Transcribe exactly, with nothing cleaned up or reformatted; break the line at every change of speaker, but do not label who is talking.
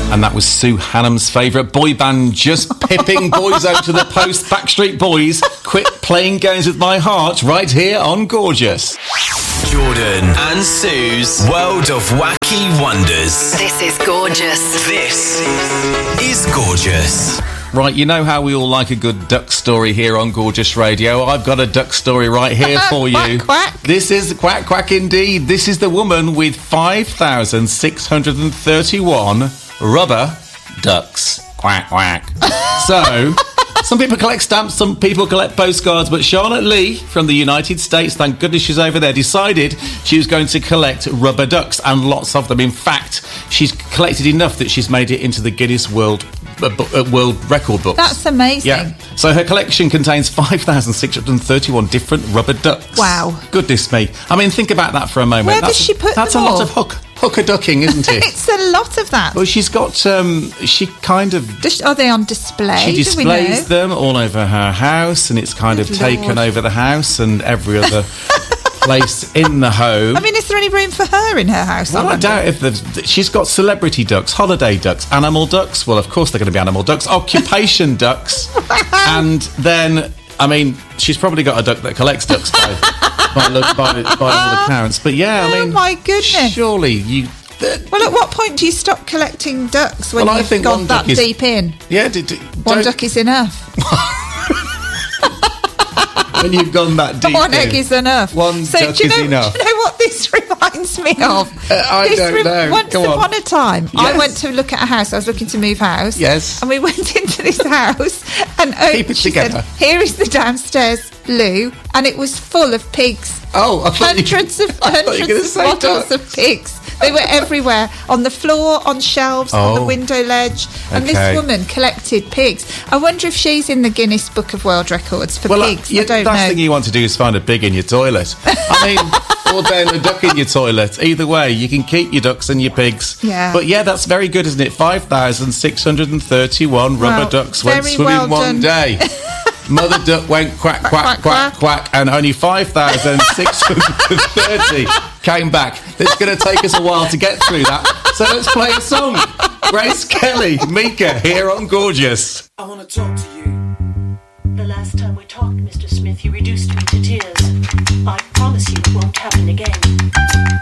And that was Sue Hannam's favourite boy band, just pipping boys out to the post. Backstreet Boys, quit playing games with my heart, right here on Gorgeous.
Jordan and Sue's World of Wacky Wonders.
This is Gorgeous.
This is Gorgeous.
Right, you know how we all like a good duck story here on Gorgeous Radio. I've got a duck story right here for you.
Quack, quack.
This is quack, quack indeed. This is the woman with five thousand six hundred thirty-one rubber ducks. Quack, quack. So, some people collect stamps, some people collect postcards, but Charlotte Lee from the United States, thank goodness she's over there, decided she was going to collect rubber ducks, and lots of them. In fact, she's collected enough that she's made it into the Guinness World uh, uh, World Record books.
That's amazing.
Yeah. So her collection contains five thousand six hundred thirty-one different rubber ducks.
Wow.
Goodness me. I mean, think about that for a moment.
Where
that's,
does she put
That's
them
a lot
all?
of hook, hooker ducking, isn't it?
It's a lot of that.
Well, she's got, um, she kind of...
Does- Are they on display?
She
Do we
displays
know?
them all over her house, and it's kind of
Good
taken
Lord.
over the house and every other place in the home.
I mean, is there any room for her in her house?
Well, I
wonder?
doubt if there's... She's got celebrity ducks, holiday ducks, animal ducks. Well, of course they're going to be animal ducks. Occupation ducks. And then, I mean, she's probably got a duck that collects ducks by, by, look, by, by all accounts. But yeah, I
Oh,
mean...
my goodness.
Surely you...
Well, at what point do you stop collecting ducks when
Well, I
you've
think
gone
one
that
duck is-
deep in?
Yeah, did, did,
One
don't-
duck is enough.
when you've gone that deep
One
in.
egg is enough.
One
so
duck
do you
is
know,
enough.
Do you know what this reminds me of?
Uh, I
This
don't know.
Once
Go on.
upon a time, I
Yes.
went to look at a house. I was looking to move house.
Yes.
And we went into this house, and oh,
Keep it
she
together.
said, "Here is the downstairs loo," and it was full of pigs.
Oh, I thought you-
hundreds of
I thought you were
hundreds
gonna
of
say
bottles
ducks.
of pigs. They were everywhere, on the floor, on shelves, on the
Oh.
window ledge. And
Okay.
this woman collected pigs. I wonder if she's in the Guinness Book of World Records for
Well,
pigs.
uh, you,
I don't
last
know.
thing you want to do is find a pig in your toilet. I mean, or then a duck in your toilet. Either way, you can keep your ducks and your pigs.
Yeah.
But yeah, that's very good, isn't it? five thousand six hundred thirty-one rubber
Well,
ducks went
very
swimming
well
one
done.
day. Mother duck went quack, quack, quack,
quack,
quack,
quack.
and only five thousand six hundred thirty came back. It's going to take us a while to get through that. So let's play a song. Grace Kelly, Mika, here on Gorgeous.
I want to talk to you. The last time we talked, Mister Smith, you reduced me to tears. I promise you it won't happen again.